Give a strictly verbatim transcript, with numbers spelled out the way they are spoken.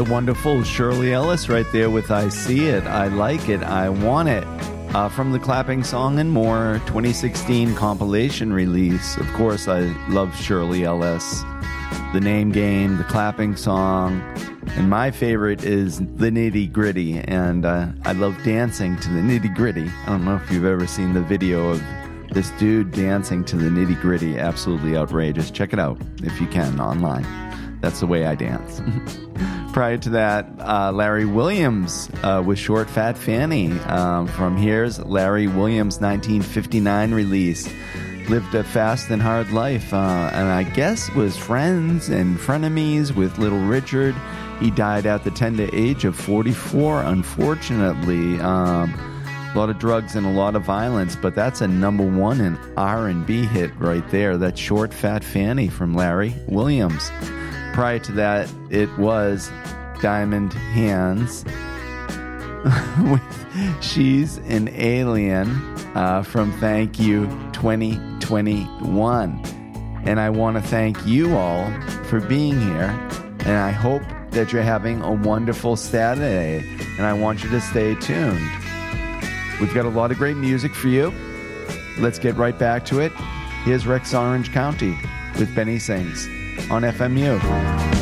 The wonderful Shirley Ellis right there with I See It, I Like It, I Want It. Uh, from the Clapping Song and More twenty sixteen compilation release. Of course, I love Shirley Ellis. The Name Game, The Clapping Song, and my favorite is The Nitty Gritty, and uh, I love dancing to the Nitty Gritty. I don't know if you've ever seen the video of this dude dancing to the Nitty Gritty. Absolutely outrageous. Check it out if you can online. That's the way I dance. Prior to that, uh, Larry Williams uh, with Short Fat Fanny. Um, from Here's Larry Williams' nineteen fifty-nine release. Lived a fast and hard life, uh, and I guess was friends and frenemies with Little Richard. He died at the tender age of forty-four, unfortunately. Um, a lot of drugs and a lot of violence, but that's a number one in R and B hit right there. That's Short Fat Fanny from Larry Williams. Prior to that, it was Diamond Hands with She's an Alien uh, from Thank You twenty twenty-one. And I want to thank you all for being here, and I hope that you're having a wonderful Saturday, and I want you to stay tuned. We've got a lot of great music for you. Let's get right back to it. Here's Rex Orange County with Benny Sings on F M U.